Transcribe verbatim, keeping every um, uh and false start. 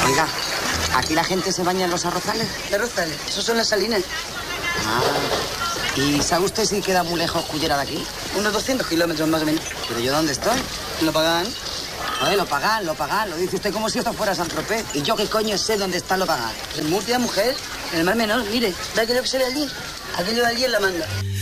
Oiga, ¿aquí la gente se baña en los arrozales? ¿De arrozales? Esos son las salinas. Ah, ¿y sabe usted si queda muy lejos Cullera de aquí? Unos doscientos kilómetros más o menos. ¿Pero yo dónde estoy? ¿Lo pagan? Oye, lo pagan, lo pagan. Lo dice usted como si esto fuera Saint-Tropez. ¿Y yo qué coño sé dónde está lo pagan? En Murcia, mujer, en el Mar Menor, mire, ¿ve aquello que se ve allí? Aquello de allí en la manga.